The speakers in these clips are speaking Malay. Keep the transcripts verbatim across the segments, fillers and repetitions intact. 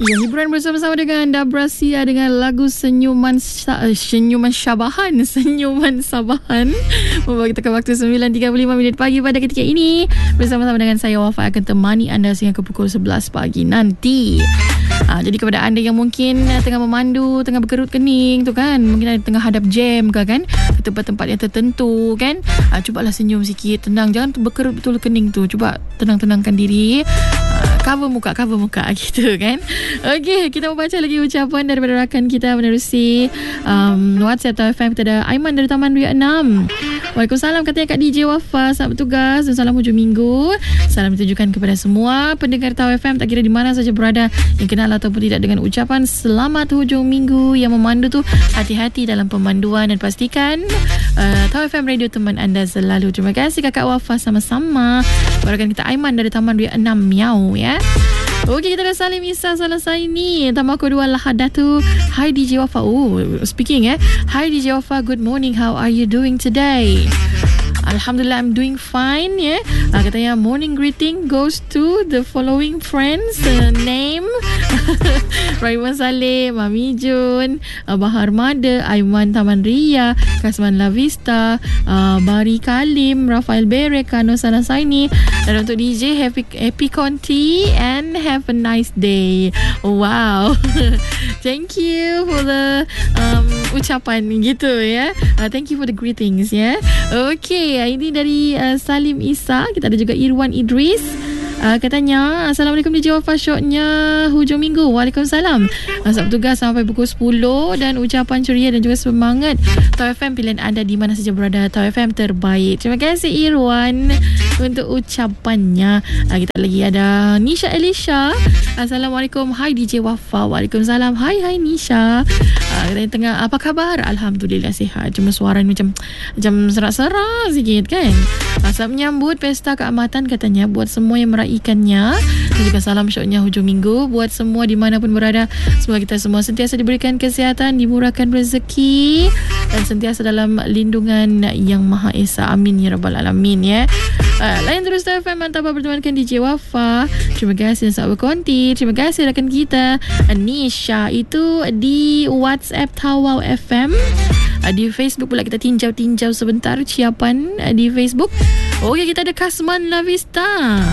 Ya, hiburan bersama-sama dengan Dabra Sia dengan lagu Senyuman Sa- Senyuman Syabahan Senyuman Sabahan membawa kita ke waktu sembilan tiga puluh lima minit pagi pada ketika ini. Bersama-sama dengan saya Wafa akan temani anda sehingga ke pukul sebelas pagi nanti. Ha, jadi kepada anda yang mungkin tengah memandu, tengah berkerut kening tu kan, mungkin ada tengah hadap jam ke kan, ke tempat-tempat yang tertentu kan, ha, cubalah senyum sikit, tenang, jangan berkerut betul kening tu, cuba tenang-tenangkan diri. Cover muka, cover muka gitu kan. Okey, kita membaca lagi ucapan daripada rakan kita menerusi um, WhatsApp Tau F M. Kita ada Aiman dari Taman Ria enam. Waalaikumsalam, katanya Kak D J Wafa, selamat bertugas dan salam hujung minggu. Salam ditujukan kepada semua pendengar Tau F M, tak kira di mana saja berada, yang kenal ataupun tidak, dengan ucapan selamat hujung minggu. Yang memandu tu hati-hati dalam pemanduan dan pastikan uh, Tau F M radio teman anda selalu. Terima kasih Kakak Wafa, sama-sama. Rakan kita Aiman dari Taman Ria enam, Miau ya. Okey, kita dah Salim Isa selesai ni. Tambah kedua Lahadah tu. Hi D J Wafa. Oh, speaking eh. Hi D J Wafa, good morning. How are you doing today? Alhamdulillah, I'm doing fine ya. Yeah. Uh, katanya morning greeting goes to the following friends. Uh, name Raiwan Saleh, Mami Jun, uh, Bahar Mada, Aiman Taman Ria, Kasman La Vista, uh, Bari Kalim, Rafael Bere, Kano Sanasaini. Dan untuk D J, Happy, happy Conti and have a nice day. Wow. Thank you for the um, ucapan gitu ya. Yeah. Uh, thank you for the greetings ya. Yeah. Okay. Ini dari uh, Salim Isa. Kita ada juga Irwan Idris. Uh, katanya Assalamualaikum D J Wafa, syoknya hujung minggu. Waalaikumsalam. uh, Selamat bertugas sampai pukul sepuluh. Dan ucapan ceria dan juga semangat. Tau F M, pilihan anda di mana saja berada. Tau F M terbaik. Terima kasih Irwan untuk ucapannya. uh, Kita lagi ada Nisha Elisha. Assalamualaikum. Hai D J Wafa. Waalaikumsalam. Hai hai Nisha. uh, Katanya tengah, apa khabar? Alhamdulillah sihat. Cuma suara ni macam Macam serak-serak sikit kan. uh, Selamat menyambut pesta keamatan katanya, buat semua yang meraih ikannya. Dan juga salam syoknya hujung minggu buat semua dimanapun berada. Semoga kita semua sentiasa diberikan kesihatan, dimurahkan rezeki dan sentiasa dalam lindungan Yang Maha Esa. Amin ya Rabbal Alamin ya. Uh, lain terus Tau F M, mantap bertemankan D J Wafa. Terima kasih dan sahabat konti. Terima kasih rakan kita Nisha itu di WhatsApp Tawau F M. uh, Di Facebook pula kita tinjau-tinjau sebentar ciapan uh, di Facebook. Okey, kita ada Kasman La Vista.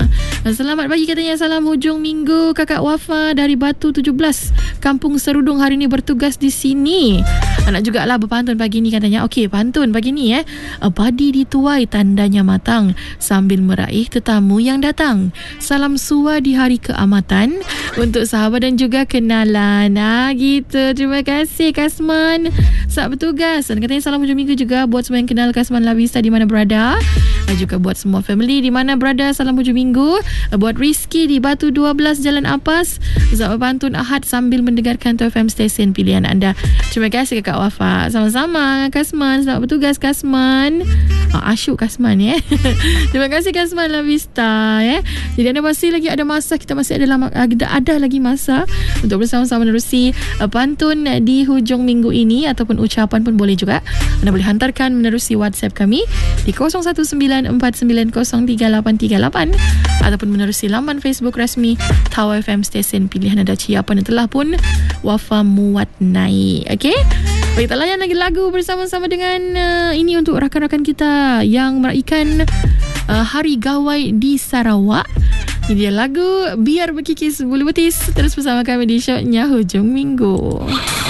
Selamat pagi katanya, salam hujung minggu Kakak Wafa dari Batu tujuh belas, Kampung Serudung, hari ini bertugas di sini. Nak jugalah berpantun pagi ni katanya. Okey, pantun pagi ni eh. Padi dituai tandanya matang, sambil meraih tetamu yang datang. Salam sua di hari keamatan untuk sahabat dan juga kenalan. Ah gitu. Terima kasih Kasman. Selamat bertugas. Dan katanya salam hujung minggu juga buat semua yang kenal Kasman La Vista di mana berada. Dan juga buat semua family di mana berada. Salam hujung minggu. Buat Rizky di Batu dua belas Jalan Apas. Selamat pantun Ahad sambil mendengarkan Tau F M stesen pilihan anda. Terima kasih Kakak Wafa. Sama-sama Kasman. Selamat bertugas Kasman. Oh, asyuk Kasman ya. Terima kasih Kasman La Vista ya. Jadi anda masih lagi ada masa, kita masih ada lama, ada, ada lagi masa untuk bersama-sama menerusi uh, pantun di hujung minggu ini, ataupun ucapan pun boleh juga. Anda boleh hantarkan menerusi WhatsApp kami di kosong satu sembilan empat sembilan kosong tiga lapan tiga lapan ataupun menerusi laman Facebook rasmi Tau F M stesen pilihan anda. Ciapan yang telah pun Wafa muat naik. Okey, kita layan lagi lagu bersama-sama dengan uh, ini untuk rakan-rakan kita yang meraihkan uh, Hari Gawai di Sarawak. Ini dia lagu Biar Berkikis Bulu Betis. Terus bersama kami di shownya hujung minggu.